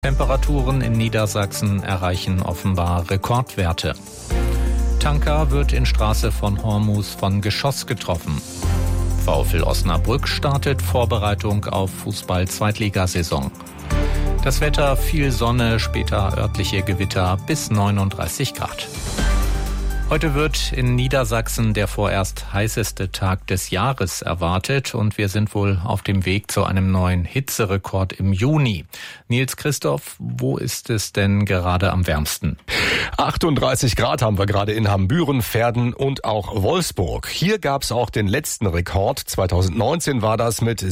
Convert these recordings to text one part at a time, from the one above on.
Temperaturen in Niedersachsen erreichen offenbar Rekordwerte. Tanker wird in Straße von Hormus von Geschoss getroffen. VfL Osnabrück startet Vorbereitung auf Fußball-Zweitligasaison. Das Wetter, viel Sonne, später örtliche Gewitter bis 39 Grad. Heute wird in Niedersachsen der vorerst heißeste Tag des Jahres erwartet und wir sind wohl auf dem Weg zu einem neuen Hitzerekord im Juni. Nils Christoph, wo ist es denn gerade am wärmsten? 38 Grad haben wir gerade in Hambüren, Verden und auch Wolfsburg. Hier gab es auch den letzten Rekord. 2019 war das mit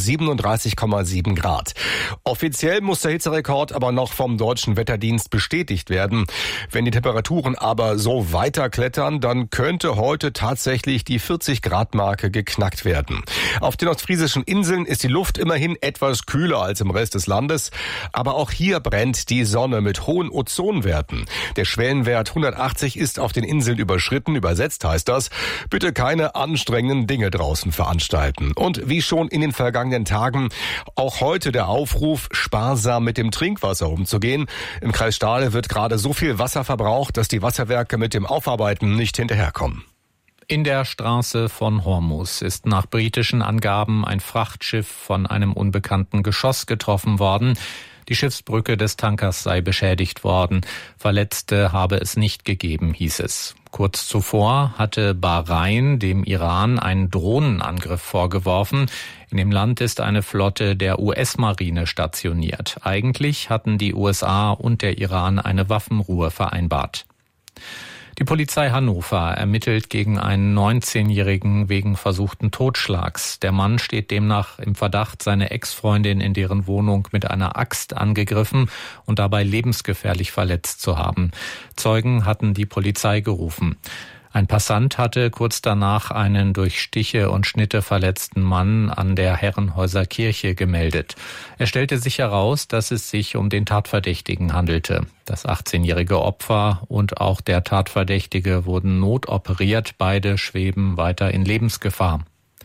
37,7 Grad. Offiziell muss der Hitzerekord aber noch vom Deutschen Wetterdienst bestätigt werden. Wenn die Temperaturen aber so weiter klettern, dann könnte heute tatsächlich die 40-Grad-Marke geknackt werden. Auf den ostfriesischen Inseln ist die Luft immerhin etwas kühler als im Rest des Landes. Aber auch hier brennt die Sonne mit hohen Ozonwerten. Der Schwellenwert 180 ist auf den Inseln überschritten. Übersetzt heißt das, bitte keine anstrengenden Dinge draußen veranstalten. Und wie schon in den vergangenen Tagen, auch heute der Aufruf, sparsam mit dem Trinkwasser umzugehen. Im Kreis Stade wird gerade so viel Wasser verbraucht, dass die Wasserwerke mit dem Aufarbeiten nicht hinterherkommen. In der Straße von Hormus ist nach britischen Angaben ein Frachtschiff von einem unbekannten Geschoss getroffen worden. Die Schiffsbrücke des Tankers sei beschädigt worden. Verletzte habe es nicht gegeben, hieß es. Kurz zuvor hatte Bahrain dem Iran einen Drohnenangriff vorgeworfen. In dem Land ist eine Flotte der US-Marine stationiert. Eigentlich hatten die USA und der Iran eine Waffenruhe vereinbart. Die Polizei Hannover ermittelt gegen einen 19-Jährigen wegen versuchten Totschlags. Der Mann steht demnach im Verdacht, seine Ex-Freundin in deren Wohnung mit einer Axt angegriffen und dabei lebensgefährlich verletzt zu haben. Zeugen hatten die Polizei gerufen. Ein Passant hatte kurz danach einen durch Stiche und Schnitte verletzten Mann an der Herrenhäuser Kirche gemeldet. Es stellte sich heraus, dass es sich um den Tatverdächtigen handelte. Das 18-jährige Opfer und auch der Tatverdächtige wurden notoperiert. Beide schweben weiter in Lebensgefahr.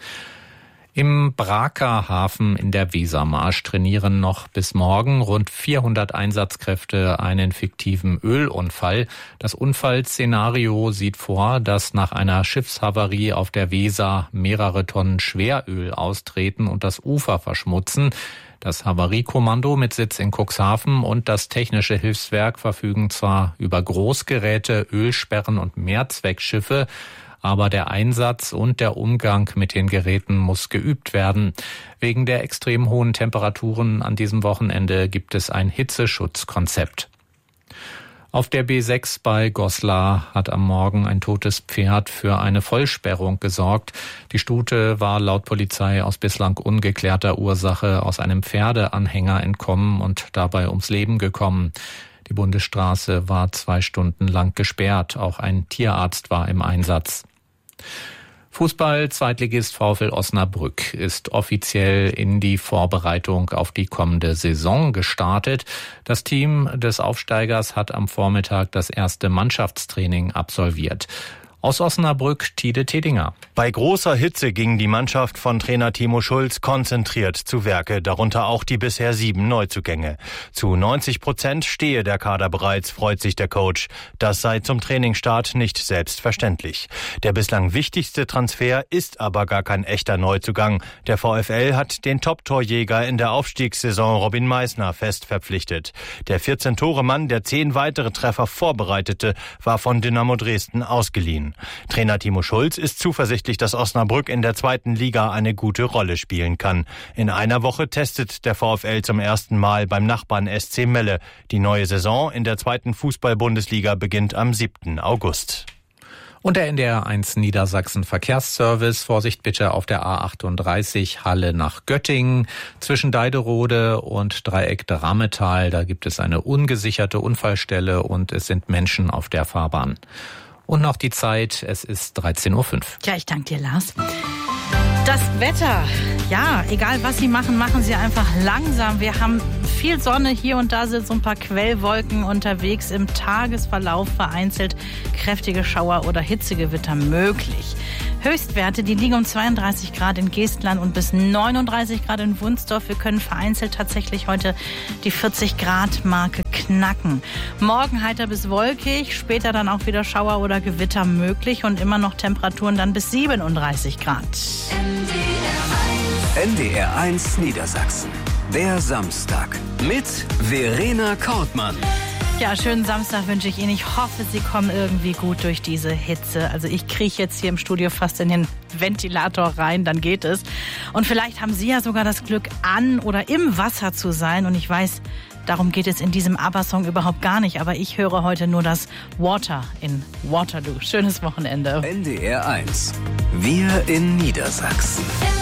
Im Braker Hafen in der Wesermarsch trainieren noch bis morgen rund 400 Einsatzkräfte einen fiktiven Ölunfall. Das Unfallszenario sieht vor, dass nach einer Schiffshavarie auf der Weser mehrere Tonnen Schweröl austreten und das Ufer verschmutzen. Das Havariekommando mit Sitz in Cuxhaven und das Technische Hilfswerk verfügen zwar über Großgeräte, Ölsperren und Mehrzweckschiffe, aber der Einsatz und der Umgang mit den Geräten muss geübt werden. Wegen der extrem hohen Temperaturen an diesem Wochenende gibt es ein Hitzeschutzkonzept. Auf der B6 bei Goslar hat am Morgen ein totes Pferd für eine Vollsperrung gesorgt. Die Stute war laut Polizei aus bislang ungeklärter Ursache aus einem Pferdeanhänger entkommen und dabei ums Leben gekommen. Die Bundesstraße war 2 Stunden lang gesperrt. Auch ein Tierarzt war im Einsatz. Fußball-Zweitligist VfL Osnabrück ist offiziell in die Vorbereitung auf die kommende Saison gestartet. Das Team des Aufsteigers hat am Vormittag das erste Mannschaftstraining absolviert. Aus Osnabrück, Tide Tedinger. Bei großer Hitze ging die Mannschaft von Trainer Timo Schulz konzentriert zu Werke, darunter auch die bisher 7 Neuzugänge. Zu 90% stehe der Kader bereits, freut sich der Coach. Das sei zum Trainingsstart nicht selbstverständlich. Der bislang wichtigste Transfer ist aber gar kein echter Neuzugang. Der VfL hat den Top-Torjäger in der Aufstiegssaison Robin Meissner fest verpflichtet. Der 14-Tore-Mann, der 10 weitere Treffer vorbereitete, war von Dynamo Dresden ausgeliehen. Trainer Timo Schulz ist zuversichtlich, dass Osnabrück in der 2. Liga eine gute Rolle spielen kann. In einer Woche testet der VfL zum ersten Mal beim Nachbarn SC Melle. Die neue Saison in der 2. Fußball-Bundesliga beginnt am 7. August. Und der NDR 1 Niedersachsen Verkehrsservice. Vorsicht bitte auf der A38 Halle nach Göttingen. Zwischen Deiderode und Dreieck Drammetal. Da gibt es eine ungesicherte Unfallstelle und es sind Menschen auf der Fahrbahn. Und noch die Zeit, es ist 13.05 Uhr. Ja, ich danke dir, Lars. Das Wetter, ja, egal was Sie machen, machen Sie einfach langsam. Wir haben viel Sonne, hier und da sind so ein paar Quellwolken unterwegs. Im Tagesverlauf vereinzelt kräftige Schauer oder Hitzegewitter möglich. Höchstwerte, die liegen um 32 Grad in Geestland und bis 39 Grad in Wunsdorf. Wir können vereinzelt tatsächlich heute die 40 Grad Marke knacken. Morgen heiter bis wolkig, später dann auch wieder Schauer oder Gewitter möglich und immer noch Temperaturen dann bis 37 Grad. NDR 1 Niedersachsen. Der Samstag mit Verena Kortmann. Ja, schönen Samstag wünsche ich Ihnen. Ich hoffe, Sie kommen irgendwie gut durch diese Hitze. Also ich krieche jetzt hier im Studio fast in den Ventilator rein, dann geht es. Und vielleicht haben Sie ja sogar das Glück, an oder im Wasser zu sein. Und ich weiß, darum geht es in diesem ABBA-Song überhaupt gar nicht. Aber ich höre heute nur das Water in Waterloo. Schönes Wochenende. NDR 1. Wir in Niedersachsen.